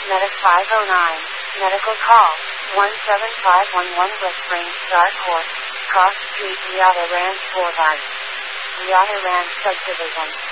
Medic 509. Medical call. 17511 West Range Start Course. Cross Street Riata Ranch 4 Valley. Riata Ranch Subdivision.